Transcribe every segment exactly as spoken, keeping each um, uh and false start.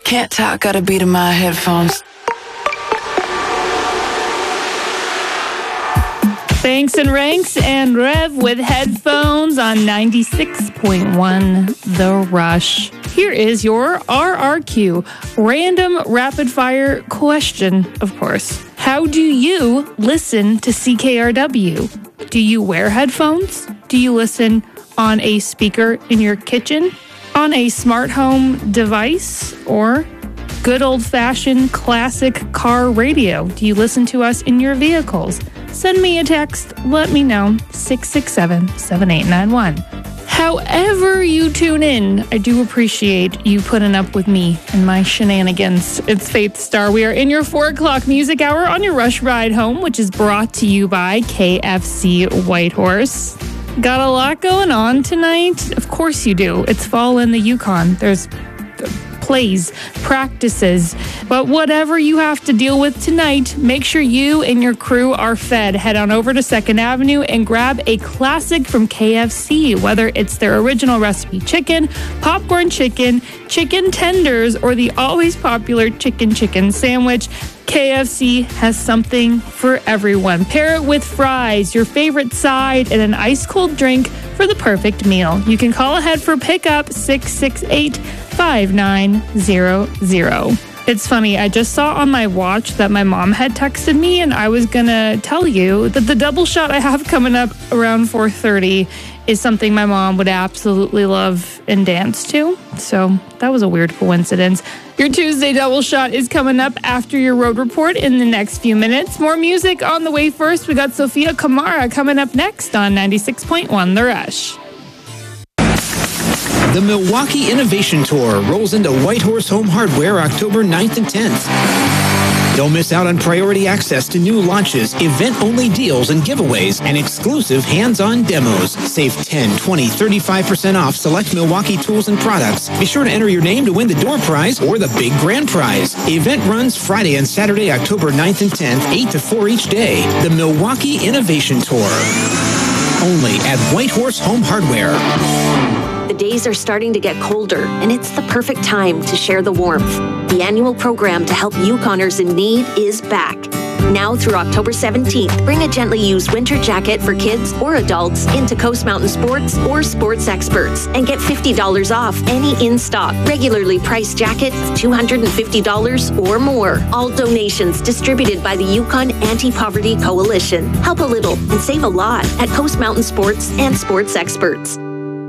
Can't talk, got a beat in my headphones. Thanks and Ranks and Rev with headphones on ninety-six point one The Rush. Here is your R R Q, random rapid fire question, of course. How do you listen to C K R W? Do you wear headphones? Do you listen on a speaker in your kitchen? On a smart home device? Or good old-fashioned classic car radio? Do you listen to us in your vehicles? Send me a text. Let me know. six six seven, seven eight nine one. However you tune in, I do appreciate you putting up with me and my shenanigans. It's Faith Star. We are in your four o'clock music hour on your Rush Ride Home, which is brought to you by K F C Whitehorse. Got a lot going on tonight? Of course you do. It's fall in the Yukon. There's plays, practices, but whatever you have to deal with tonight, make sure you and your crew are fed. Head on over to second Avenue and grab a classic from K F C, whether it's their original recipe chicken, popcorn chicken, chicken tenders, or the always popular chicken chicken sandwich. K F C has something for everyone. Pair it with fries, your favorite side, and an ice-cold drink for the perfect meal. You can call ahead for pickup six six eight, five nine zero zero. It's funny, I just saw on my watch that my mom had texted me, and I was gonna tell you that the double shot I have coming up around four thirty is something my mom would absolutely love and dance to. So that was a weird coincidence. Your Tuesday double shot is coming up after your road report in the next few minutes. More music on the way first. We got Sophia Kamara coming up next on ninety-six point one The Rush. The Milwaukee Innovation Tour rolls into Whitehorse Home Hardware October ninth and tenth. Don't miss out on priority access to new launches, event-only deals and giveaways, and exclusive hands-on demos. Save ten, twenty, thirty-five percent off select Milwaukee tools and products. Be sure to enter your name to win the door prize or the big grand prize. The event runs Friday and Saturday, October ninth and tenth, eight to four each day. The Milwaukee Innovation Tour. Only at Whitehorse Home Hardware. The days are starting to get colder, and it's the perfect time to share the warmth. The annual program to help Yukoners in need is back. Now through October seventeenth, bring a gently used winter jacket for kids or adults into Coast Mountain Sports or Sports Experts and get fifty dollars off any in-stock, regularly priced jacket of two hundred fifty dollars or more. All donations distributed by the Yukon Anti-Poverty Coalition. Help a little and save a lot at Coast Mountain Sports and Sports Experts.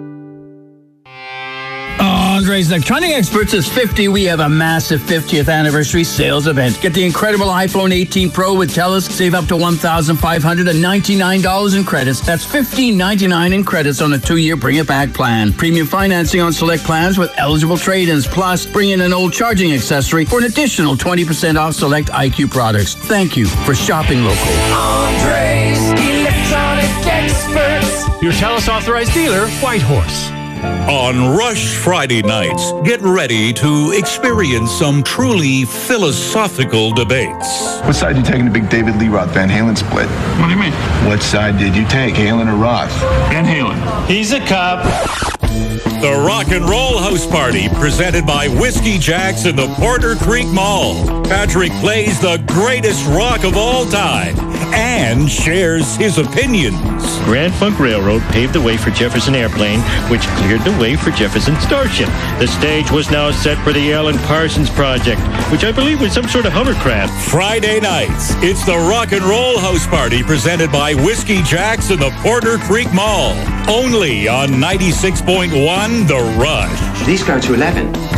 Andre's Electronic Experts is fifty. We have a massive fiftieth anniversary sales event. Get the incredible iPhone eighteen Pro with TELUS. Save up to one thousand five hundred ninety-nine dollars in credits. That's fifteen ninety-nine in credits on a two-year bring-it-back plan. Premium financing on select plans with eligible trade-ins. Plus, bring in an old charging accessory for an additional twenty percent off select I Q products. Thank you for shopping local. Andre's Electronic Experts. Your TELUS authorized dealer, Whitehorse. On Rush Friday nights, get ready to experience some truly philosophical debates. What side did you take in the big David Lee Roth Van Halen split? What do you mean? What side did you take, Halen or Roth? Van Halen. He's a cop. The Rock and Roll House Party, presented by Whiskey Jacks in the Porter Creek Mall. Patrick plays the greatest rock of all time and shares his opinions. Grand Funk Railroad paved the way for Jefferson Airplane, which cleared the way for Jefferson Starship. The stage was now set for the Alan Parsons Project, which I believe was some sort of hovercraft. Friday nights, it's the Rock and Roll House Party, presented by Whiskey Jacks in the Porter Creek Mall. Only on ninety-six point one The Rush. These go to eleven.